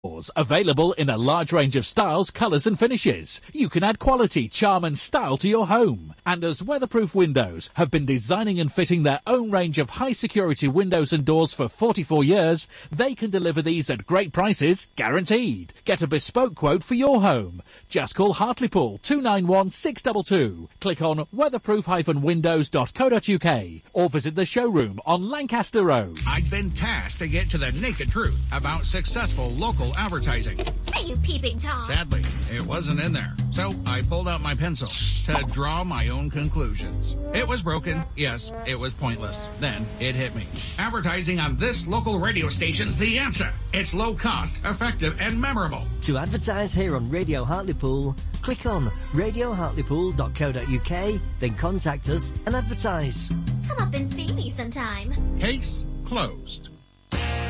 Available in a large range of styles, colours and finishes. You can add quality, charm and style to your home. And as Weatherproof Windows have been designing and fitting their own range of high security windows and doors for 44 years, they can deliver these at great prices, guaranteed. Get a bespoke quote for your home. Just call Hartlepool 291 622. Click on weatherproof-windows.co.uk or visit the showroom on Lancaster Road. I've been tasked to get to the naked truth about successful local advertising. Are you peeping Tom? Sadly, it wasn't in there. So I pulled out my pencil to draw my own conclusions. It was broken. Yes, it was pointless. Then it hit me. Advertising on this local radio station's the answer. It's low cost, effective, and memorable. To advertise here on Radio Hartlepool, click on radiohartlepool.co.uk, then contact us and advertise. Come up and see me sometime. Case closed.